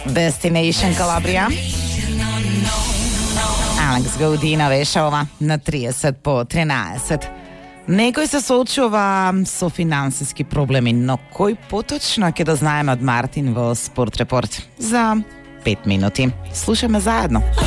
Destination Calabria. Alex Gaudinova je šova na 30 po 13. Некој се соочува со финансиски проблеми, но кој поточно ќе дознаеме од Мартин во Спорт Репорт за 5 минути. Слушаме заедно.